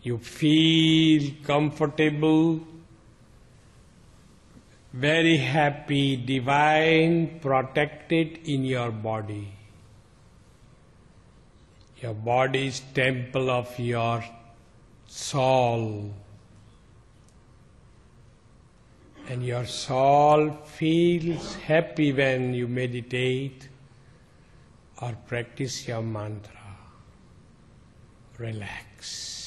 You feel comfortable, very happy, divine, protected in your body. Your body is temple of your soul. And your soul feels happy when you meditate or practice your mantra. Relax.